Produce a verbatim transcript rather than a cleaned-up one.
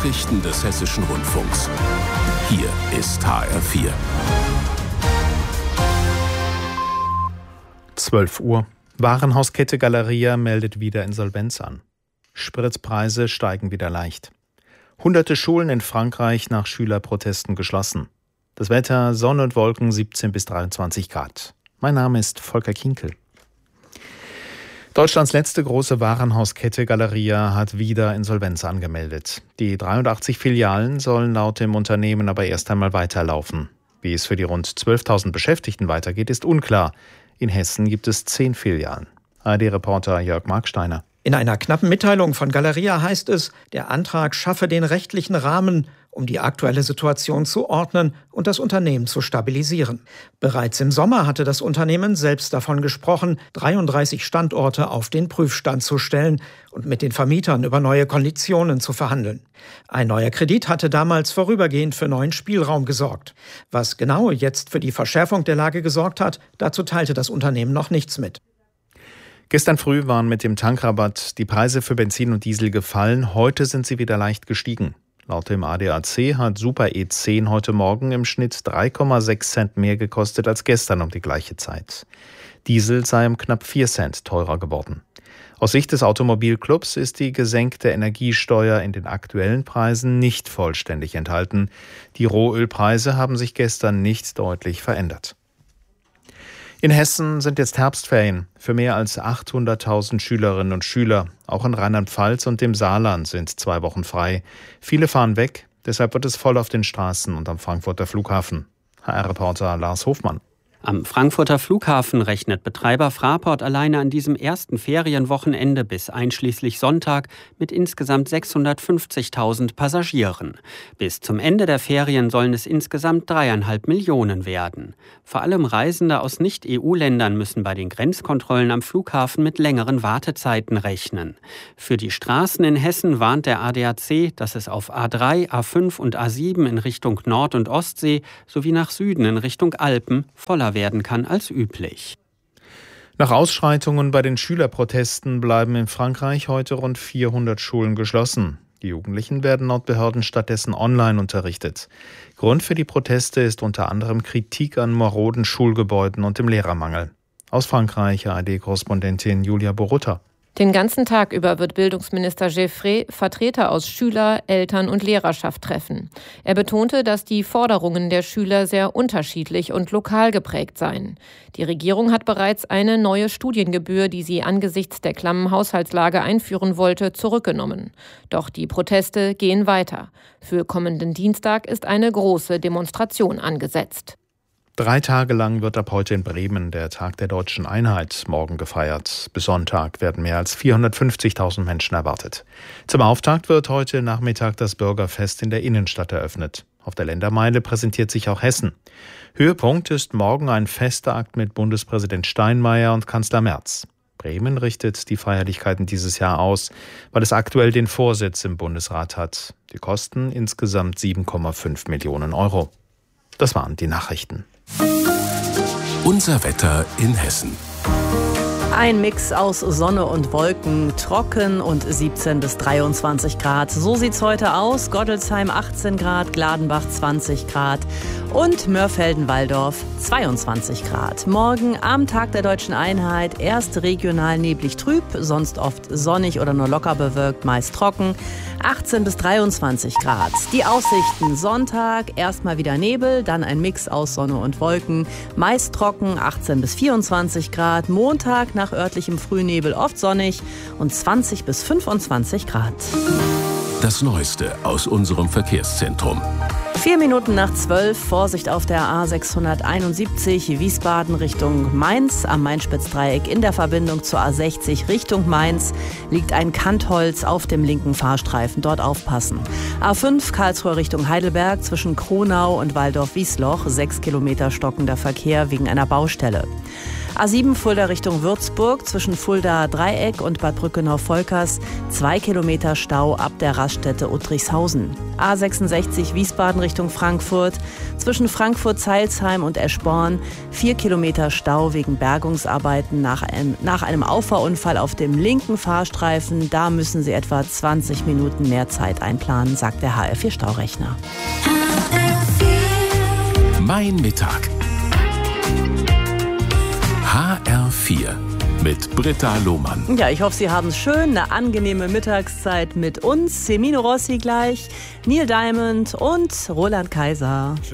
Nachrichten des Hessischen Rundfunks. Hier ist H R vier. zwölf Uhr. Warenhauskette Galeria meldet wieder Insolvenz an. Spritpreise steigen wieder leicht. Hunderte Schulen in Frankreich nach Schülerprotesten geschlossen. Das Wetter: Sonne und Wolken, siebzehn bis dreiundzwanzig Grad. Mein Name ist Volker Kinkel. Deutschlands letzte große Warenhauskette Galeria hat wieder Insolvenz angemeldet. Die dreiundachtzig Filialen sollen laut dem Unternehmen aber erst einmal weiterlaufen. Wie es für die rund zwölftausend Beschäftigten weitergeht, ist unklar. In Hessen gibt es zehn Filialen. A R D-Reporter Jörg Marksteiner. In einer knappen Mitteilung von Galeria heißt es, der Antrag schaffe den rechtlichen Rahmen, um die aktuelle Situation zu ordnen und das Unternehmen zu stabilisieren. Bereits im Sommer hatte das Unternehmen selbst davon gesprochen, dreiunddreißig Standorte auf den Prüfstand zu stellen und mit den Vermietern über neue Konditionen zu verhandeln. Ein neuer Kredit hatte damals vorübergehend für neuen Spielraum gesorgt. Was genau jetzt für die Verschärfung der Lage gesorgt hat, dazu teilte das Unternehmen noch nichts mit. Gestern früh waren mit dem Tankrabatt die Preise für Benzin und Diesel gefallen. Heute sind sie wieder leicht gestiegen. Laut dem A D A C hat Super E zehn heute Morgen im Schnitt drei Komma sechs Cent mehr gekostet als gestern um die gleiche Zeit. Diesel sei um knapp vier Cent teurer geworden. Aus Sicht des Automobilclubs ist die gesenkte Energiesteuer in den aktuellen Preisen nicht vollständig enthalten. Die Rohölpreise haben sich gestern nicht deutlich verändert. In Hessen sind jetzt Herbstferien für mehr als achthunderttausend Schülerinnen und Schüler. Auch in Rheinland-Pfalz und dem Saarland sind zwei Wochen frei. Viele fahren weg, deshalb wird es voll auf den Straßen und am Frankfurter Flughafen. H R-Reporter Lars Hofmann. Am Frankfurter Flughafen rechnet Betreiber Fraport alleine an diesem ersten Ferienwochenende bis einschließlich Sonntag mit insgesamt sechshundertfünfzigtausend Passagieren. Bis zum Ende der Ferien sollen es insgesamt dreieinhalb Millionen werden. Vor allem Reisende aus Nicht-E U-Ländern müssen bei den Grenzkontrollen am Flughafen mit längeren Wartezeiten rechnen. Für die Straßen in Hessen warnt der A D A C, dass es auf A drei, A fünf und A sieben in Richtung Nord- und Ostsee sowie nach Süden in Richtung Alpen voller werden kann als üblich. Nach Ausschreitungen bei den Schülerprotesten bleiben in Frankreich heute rund vierhundert Schulen geschlossen. Die Jugendlichen werden laut Behörden stattdessen online unterrichtet. Grund für die Proteste ist unter anderem Kritik an maroden Schulgebäuden und dem Lehrermangel. Aus Frankreich A R D-Korrespondentin Julia Borutta. Den ganzen Tag über wird Bildungsminister Geffrey Vertreter aus Schüler, Eltern und Lehrerschaft treffen. Er betonte, dass die Forderungen der Schüler sehr unterschiedlich und lokal geprägt seien. Die Regierung hat bereits eine neue Studiengebühr, die sie angesichts der klammen Haushaltslage einführen wollte, zurückgenommen. Doch die Proteste gehen weiter. Für kommenden Dienstag ist eine große Demonstration angesetzt. Drei Tage lang wird ab heute in Bremen der Tag der Deutschen Einheit morgen gefeiert. Bis Sonntag werden mehr als vierhundertfünfzigtausend Menschen erwartet. Zum Auftakt wird heute Nachmittag das Bürgerfest in der Innenstadt eröffnet. Auf der Ländermeile präsentiert sich auch Hessen. Höhepunkt ist morgen ein fester Akt mit Bundespräsident Steinmeier und Kanzler Merz. Bremen richtet die Feierlichkeiten dieses Jahr aus, weil es aktuell den Vorsitz im Bundesrat hat. Die kosten insgesamt sieben Komma fünf Millionen Euro. Das waren die Nachrichten. Unser Wetter in Hessen. Ein Mix aus Sonne und Wolken, trocken und siebzehn bis dreiundzwanzig Grad. So sieht's heute aus. Gottelsheim achtzehn Grad, Gladenbach zwanzig Grad und Mörfelden-Walldorf zweiundzwanzig Grad. Morgen am Tag der Deutschen Einheit erst regional neblig trüb, sonst oft sonnig oder nur locker bewölkt, meist trocken. achtzehn bis dreiundzwanzig Grad. Die Aussichten: Sonntag erstmal wieder Nebel, dann ein Mix aus Sonne und Wolken, meist trocken, achtzehn bis vierundzwanzig Grad. Montag nach örtlichem Frühnebel oft sonnig und zwanzig bis fünfundzwanzig Grad. Das Neueste aus unserem Verkehrszentrum. Vier Minuten nach zwölf, Vorsicht auf der A sechshunderteinundsiebzig Wiesbaden Richtung Mainz. Am Main-Spitz-Dreieck in der Verbindung zur A sechzig Richtung Mainz liegt ein Kantholz auf dem linken Fahrstreifen. Dort aufpassen. A fünf Karlsruhe Richtung Heidelberg zwischen Kronau und Walldorf-Wiesloch. Sechs Kilometer stockender Verkehr wegen einer Baustelle. A sieben Fulda Richtung Würzburg zwischen Fulda Dreieck und Bad Brückenau-Volkers. Zwei Kilometer Stau ab der Raststätte Uttrichshausen. A sechsundsechzig Wiesbaden Richtung Frankfurt zwischen Frankfurt-Zeilsheim und Eschborn. Vier Kilometer Stau wegen Bergungsarbeiten nach einem, nach einem Auffahrunfall auf dem linken Fahrstreifen. Da müssen Sie etwa zwanzig Minuten mehr Zeit einplanen, sagt der H R vier Staurechner. Mein Mittag. H R vier mit Britta Lohmann. Ja, ich hoffe, Sie haben es schön. Eine angenehme Mittagszeit mit uns. Semino Rossi gleich, Neil Diamond und Roland Kaiser.